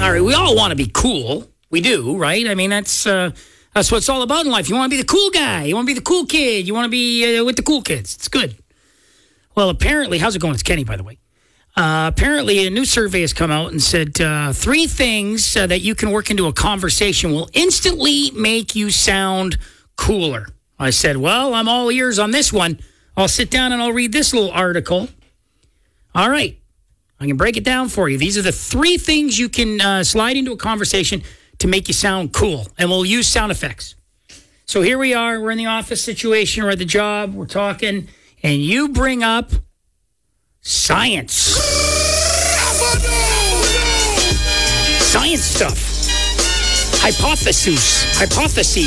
All right, we all want to be cool. We do, right? I mean, that's what it's all about in life. You want to be the cool guy. You want to be the cool kid. You want to be with the cool kids. It's good. Well, apparently, how's it going? It's Kenny, by the way. Apparently, a new survey has come out and said 3 things that you can work into a conversation will instantly make you sound cooler. I said, well, I'm all ears on this one. I'll sit down and I'll read this little article. All right. I can break it down for you. These are the 3 things you can slide into a conversation to make you sound cool. And we'll use sound effects. So here we are. We're in the office situation. We're at the job. We're talking. And you bring up science. Science stuff. Hypotheses.